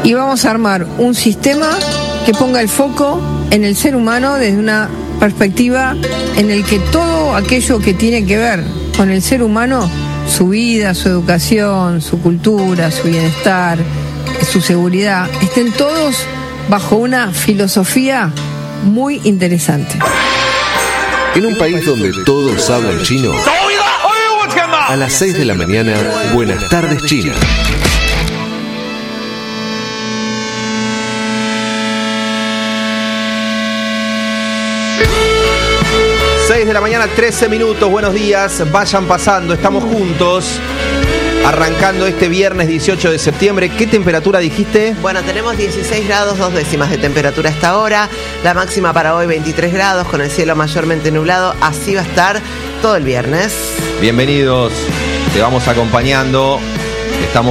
y vamos a armar un sistema que ponga el foco en el ser humano desde una perspectiva en el que todo aquello que tiene que ver con el ser humano, su vida, su educación, su cultura, su bienestar, su seguridad, estén todos bajo una filosofía muy interesante. En un país donde todos hablan chino, a las 6 de la mañana, Buenas tardes China. 6 de la mañana, 13 minutos, buenos días, vayan pasando, estamos juntos, arrancando este viernes 18 de septiembre. ¿Qué temperatura dijiste? Bueno, tenemos 16 grados, 2 décimas de temperatura hasta ahora, la máxima para hoy 23 grados, con el cielo mayormente nublado, así va a estar todo el viernes. Bienvenidos, te vamos acompañando, estamos